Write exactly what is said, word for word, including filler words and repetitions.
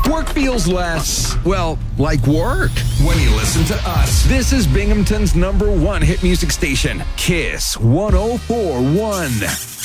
Work feels less, well, like work when you listen to us. This is Binghamton's number one hit music station, Kiss one oh four point one.